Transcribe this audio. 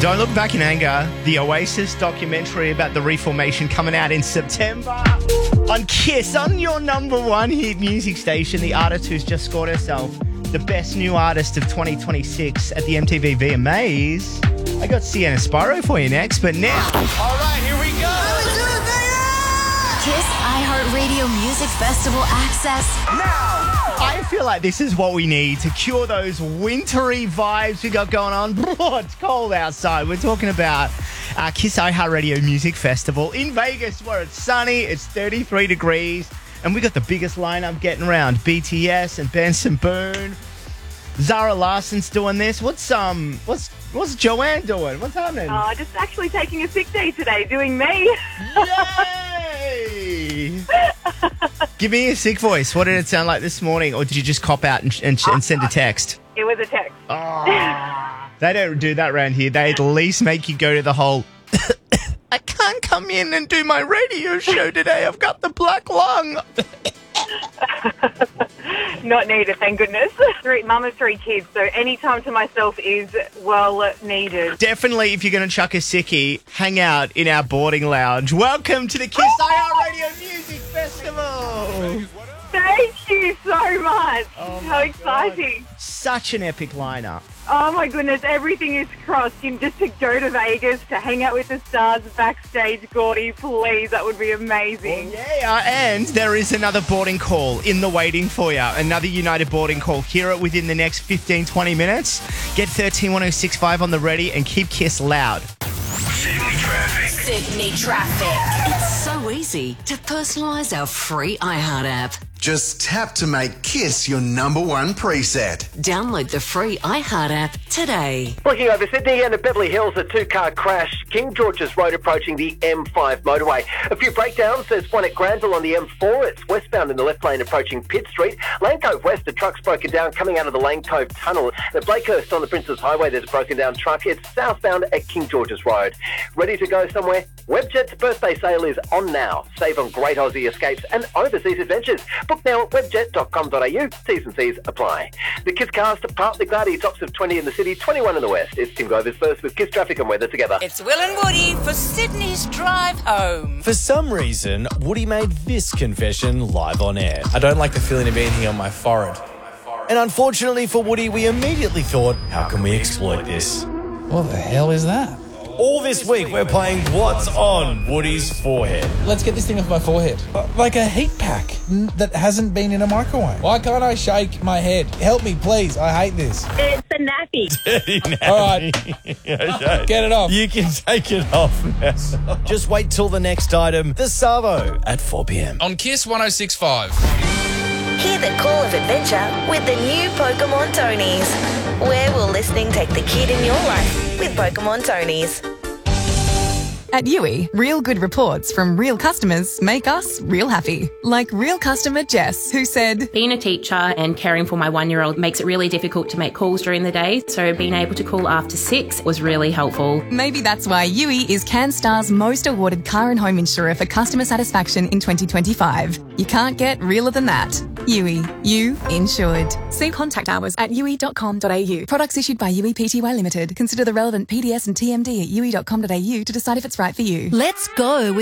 Don't Look Back in Anger, the Oasis documentary about the reformation coming out in September on KISS, on your number one hit music station, the artist who's just scored herself the best new artist of 2026 at the MTV VMAs. I got Sienna Spyro for you next, but now... All right, here we go! KISS iHeartRadio Music Festival access Now! I feel like this is what we need to cure those wintry vibes we got going on. Oh, it's cold outside. We're talking about KISS iHeartRadio Music Festival in Vegas, where it's sunny, it's 33 degrees, and we got the biggest lineup getting around. BTS and Benson Boone. Zara Larson's doing this. What's Joanne doing? What's happening? Just actually taking a sick day today, doing me. Yay! Give me a sick voice. What did it sound like this morning? Or did you just cop out and send a text? It was a text. Oh, they don't do that around here. They at least make you go to the whole... I can't come in and do my radio show today. I've got the black lung. Not needed, thank goodness. Mum of 3 kids, so any time to myself is well needed. Definitely, if you're going to chuck a sickie, hang out in our boarding lounge. Welcome to the KISS iHeartRadio Music Festival. Thank you so much. Oh How exciting. God. Such an epic lineup. Oh my goodness, everything is crossed. Just to go to Vegas, to hang out with the stars backstage, Gordy, please, that would be amazing. Well, yeah, and there is another boarding call in the waiting for you. Another United boarding call. Hear it within the next 15, 20 minutes. Get 131065 on the ready and keep KISS loud. Sydney Traffic. It's so easy to personalise our free iHeart app. Just tap to make KISS your number one preset. Download the free iHeart app today. Looking over Sydney and at Beverly Hills, a 2-car crash. King George's Road approaching the M5 motorway. A few breakdowns. There's one at Granville on the M4. It's westbound in the left lane approaching Pitt Street. Lane Cove West, a truck's broken down coming out of the Lane Cove Tunnel. At Blakehurst on the Princes Highway, there's a broken down truck. It's southbound at King George's Road. Ready to go somewhere? Webjet's birthday sale is on now. Save on great Aussie escapes and overseas adventures. Book now at webjet.com.au. T's and C's apply. The KISS cast are partly cloudy, tops of 20 in the city, 21 in the west. It's Tim Grover's first with KISS traffic and weather together. It's Will and Woody for Sydney's drive home. For some reason, Woody made this confession live on air. I don't like the feeling of anything on my forehead. And unfortunately for Woody, we immediately thought, how can we exploit this? What the hell is that? All this week, we're playing What's on Woody's Forehead. Let's get this thing off my forehead. Like a heat pack that hasn't been in a microwave. Why can't I shake my head? Help me, please. I hate this. It's a nappy. Dirty nappy. All right. Okay. Get it off. You can take it off now. Just wait till the next item, the Savo, at 4 p.m. On KISS 106.5. Hear the call of adventure with the new Pokemon Tonys. Where will listening take the kid in your life with Pokemon Tonys? At Yui, real good reports from real customers make us real happy. Like real customer Jess, who said, being a teacher and caring for my 1-year-old makes it really difficult to make calls during the day, so being able to call after 6 was really helpful. Maybe that's why Yui is CanStar's most awarded car and home insurer for customer satisfaction in 2025. You can't get realer than that. Yui, you insured. See contact hours at yui.com.au. Products issued by Yui Pty Limited. Consider the relevant PDS and TMD at yui.com.au to decide if it's right for you. Let's go with